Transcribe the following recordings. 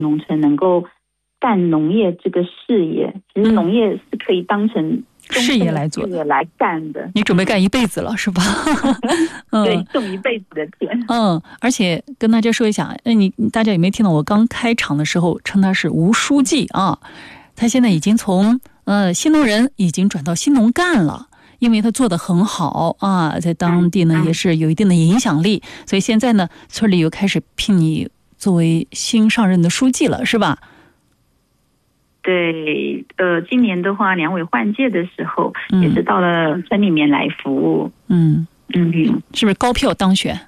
农村能够干农业这个事业，其实农业是可以当成事业来做的， 来干的。 你准备干一辈子了是吧？ 对，种一辈子的田。 而且跟大家说一下，大家有没有听到我刚开场的时候称他是吴书记啊？他现在已经从新农人已经转到新农干了。因为他做得很好啊，在当地呢也是有一定的影响力，所以现在呢村里又开始聘你作为新上任的书记了，是吧？ 对，今年的话，两委换届的时候，也是到了村里面来服务。是不是高票当选？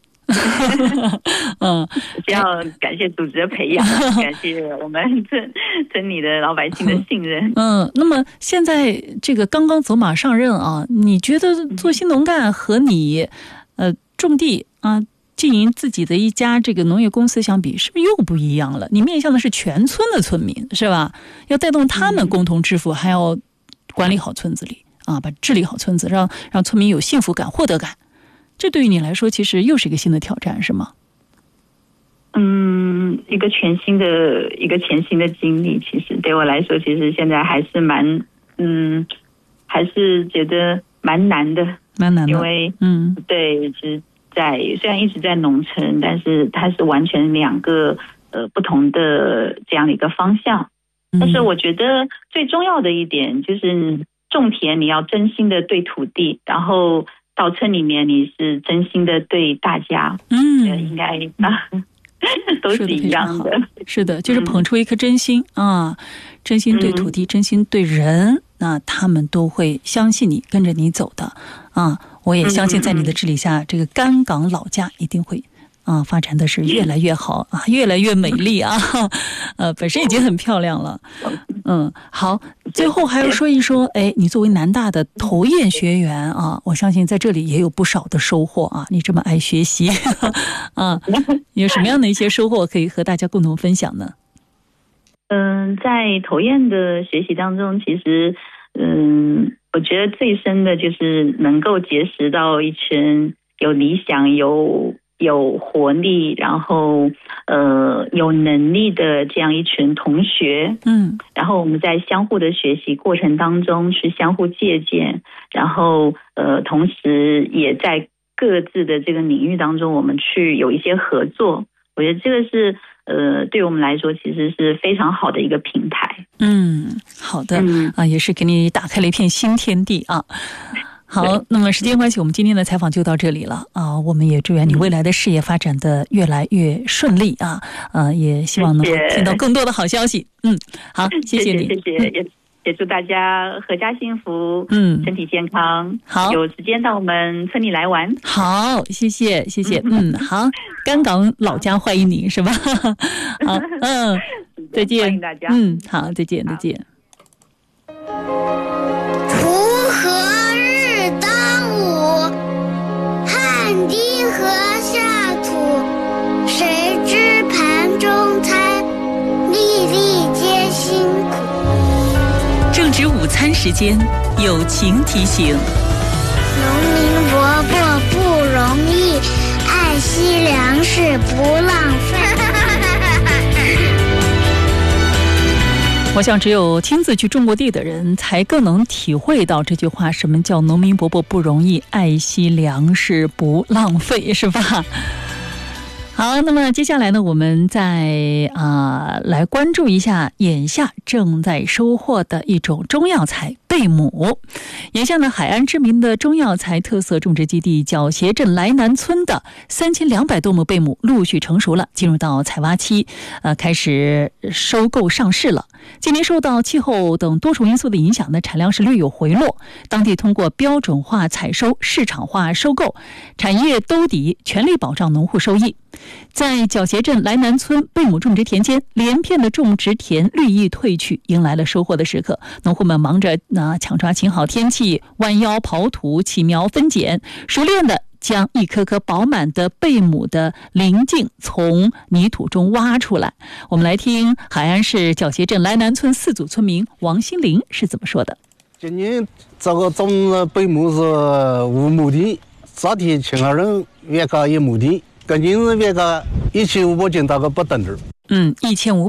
要感谢组织的培养，感谢我们村里的老百姓的信任。 那么现在这个刚刚走马上任啊，你觉得做新农干和你种地啊经营自己的一家这个农业公司相比，是不是又不一样了？你面向的是全村的村民，是吧？要带动他们共同致富，还要管理好村子里啊，治理好村子，让村民有幸福感、获得感。这对于你来说，其实又是一个新的挑战，是吗？ 一个全新的经历。其实对我来说，其实现在还是还是觉得蛮难的，因为对，是虽然一直在农村，但是它是完全两个不同的这样的一个方向。但是我觉得最重要的一点就是种田，你要真心的对土地，然后到村里面你是真心的对大家，应该都是一样的。 是的，就是捧出一颗真心啊，真心对土地，真心对人，那他们都会相信你，跟着你走的啊。我也相信在你的治理下，这个甘岗老家一定会发展的是越来越好啊，越来越美丽啊，本身已经很漂亮了。好，最后还要说一说，你作为南大的投研学员啊，我相信在这里也有不少的收获啊。你这么爱学习有什么样的一些收获可以和大家共同分享呢？ 在投研的学习当中，其实我觉得最深的就是能够结识到一群有理想、有活力，然后有能力的这样一群同学。然后我们在相互的学习过程当中去相互借鉴，然后同时也在各自的这个领域当中我们去有一些合作。我觉得这个是对我们来说其实是非常好的一个平台。 好的也是给你打开了一片新天地啊。好，那么时间关系，我们今天的采访就到这里了啊！我们也祝愿你未来的事业发展的越来越顺利啊！也希望能够听到更多的好消息。好，谢谢你， 谢谢，也祝大家阖家幸福，身体健康。 好， 有时间到我们村里来玩。 好，谢谢。好，甘岗老家欢迎你，是吧？好，再见， 欢迎大家。 好，再见。 地和下土，谁知盘中餐，粒粒皆辛苦。 正值午餐时间，友情提醒： 农民伯伯不容易，爱惜粮食不浪费。 我想只有亲自去种过地的人才更能体会到这句话，什么叫农民伯伯不容易，爱惜粮食不浪费，是吧？好，那么接下来呢，我们再来关注一下眼下正在收获的一种中药材贝母。眼下呢，海安知名的中药材特色种植基地皎鞋镇来南村的3200多亩贝母陆续成熟了，进入到采挖期，开始收购上市了。今年受到气候等多重因素的影响呢，产量是略有回落。当地通过标准化采收、市场化收购，产业兜底，全力保障农户收益。在皎鞋镇来南村贝母种植田间，连片的种植田绿意褪去，迎来了收获的时刻。农户们忙着抢抓晴好天气，弯腰刨土、起苗、分拣，熟练的将一颗颗饱满的贝母的鳞茎从泥土中挖出来。我们来听海安市皎鞋镇来南村4组村民王新林是怎么说的。 今年这个种的贝母是5亩地，昨天12人原价1亩地，跟今日原价1500斤大概不等着。 1500